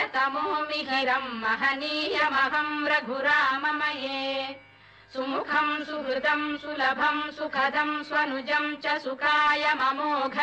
प्रियतमो मिहिरम् महनीयमहम् रघुराममये सुमुखम् सुहृदम् सुलभम् सुखदम् स्वनुजम् च सुखाय ममोघ